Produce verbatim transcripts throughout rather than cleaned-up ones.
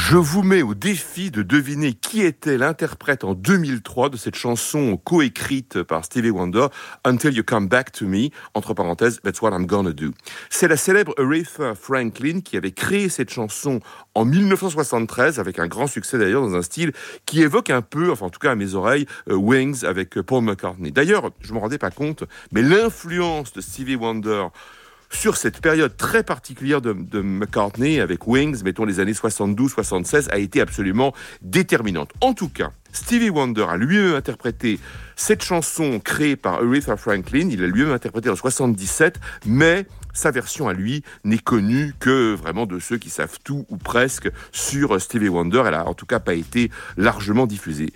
Je vous mets au défi de deviner qui était l'interprète en deux mille trois de cette chanson coécrite par Stevie Wonder, Until You Come Back to Me, entre parenthèses, That's What I'm Gonna Do. C'est la célèbre Aretha Franklin qui avait créé cette chanson en dix-neuf cent soixante-treize, avec un grand succès d'ailleurs dans un style qui évoque un peu, enfin en tout cas à mes oreilles, uh, Wings avec Paul McCartney. D'ailleurs, je ne me rendais pas compte, mais l'influence de Stevie Wonder sur cette période très particulière de, de McCartney avec Wings, mettons les années soixante-douze soixante-seize, a été absolument déterminante. En tout cas, Stevie Wonder a lui-même interprété cette chanson créée par Aretha Franklin, il l'a lui-même interprétée en soixante-dix-sept, mais sa version à lui n'est connue que vraiment de ceux qui savent tout ou presque sur Stevie Wonder. Elle a en tout cas pas été largement diffusée.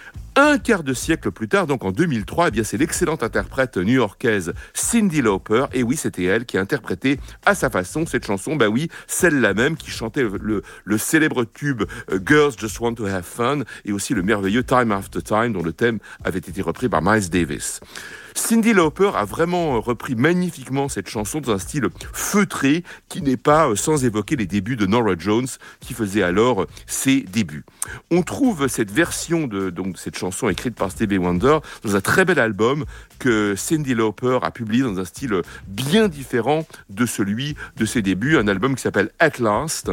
Un quart de siècle plus tard, donc en deux mille trois, eh bien c'est l'excellente interprète new-yorkaise Cyndi Lauper, et oui, c'était elle qui a interprété à sa façon cette chanson, bah oui, celle-là même qui chantait le, le, le célèbre tube uh, Girls Just Want to Have Fun, et aussi le merveilleux Time After Time, dont le thème avait été repris par Miles Davis. Cyndi Lauper a vraiment repris magnifiquement cette chanson dans un style feutré qui n'est pas sans évoquer les débuts de Norah Jones qui faisait alors ses débuts. On trouve cette version de donc cette chanson écrite par Stevie Wonder dans un très bel album que Cyndi Lauper a publié dans un style bien différent de celui de ses débuts, un album qui s'appelle At Last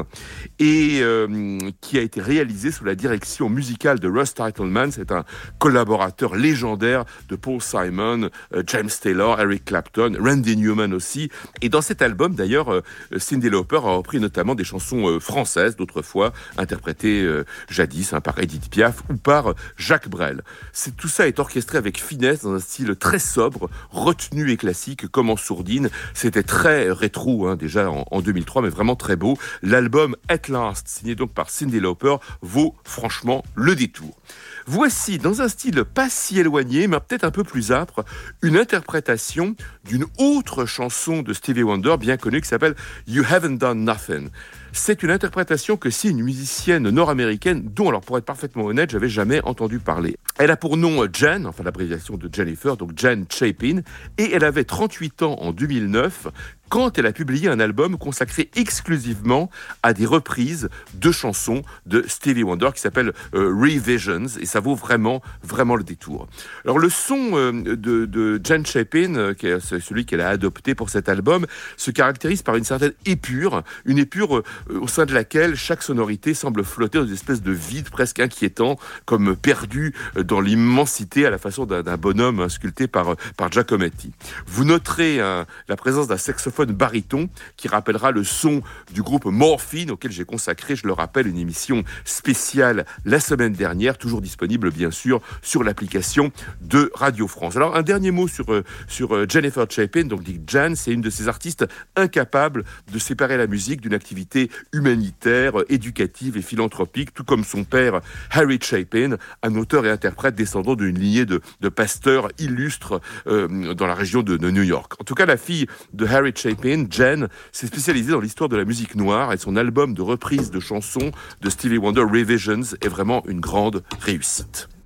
et euh, qui a été réalisé sous la direction musicale de Russ Titelman. C'est un collaborateur légendaire de Paul Simon, James Taylor, Eric Clapton, Randy Newman aussi. Et dans cet album, d'ailleurs, Cyndi Lauper a repris notamment des chansons françaises d'autrefois, interprétées euh, jadis hein, par Edith Piaf ou par Jacques Brel. C'est, tout ça est orchestré avec finesse dans un style très sobre, retenu et classique, comme en sourdine. C'était très rétro hein, déjà en, en deux mille trois, mais vraiment très beau. L'album At Last, signé donc par Cyndi Lauper, vaut franchement le détour. Voici, dans un style pas si éloigné, mais peut-être un peu plus âpre, une interprétation d'une autre chanson de Stevie Wonder, bien connue, qui s'appelle You Haven't Done Nothing. C'est une interprétation que signe une musicienne nord-américaine dont, alors pour être parfaitement honnête, j'avais jamais entendu parler. Elle a pour nom Jen, enfin l'abréviation de Jennifer, donc Jen Chapin, et elle avait trente-huit ans en deux mille neuf, quand elle a publié un album consacré exclusivement à des reprises de chansons de Stevie Wonder qui s'appelle euh, Revisions, et ça vaut vraiment, vraiment le détour. Alors le son euh, de, de Jen Chapin, euh, qui est celui qu'elle a adopté pour cet album, se caractérise par une certaine épure, une épure euh, au sein de laquelle chaque sonorité semble flotter dans une espèce de vide presque inquiétant, comme perdu dans l'immensité à la façon d'un, d'un bonhomme hein, sculpté par, par Giacometti. Vous noterez hein, la présence d'un saxophone baryton qui rappellera le son du groupe Morphine auquel j'ai consacré, je le rappelle, une émission spéciale la semaine dernière, toujours disponible bien sûr sur l'application de Radio France. Alors un dernier mot sur, sur Jennifer Chapin, donc dit Jan, c'est une de ces artistes incapables de séparer la musique d'une activité humanitaire, éducative et philanthropique, tout comme son père Harry Chapin, un auteur et interprète descendant d'une lignée de, de pasteurs illustres euh, dans la région de, de New York. En tout cas, la fille de Harry Chapin, Jen, s'est spécialisée dans l'histoire de la musique noire et son album de reprise de chansons de Stevie Wonder, Revisions, est vraiment une grande réussite.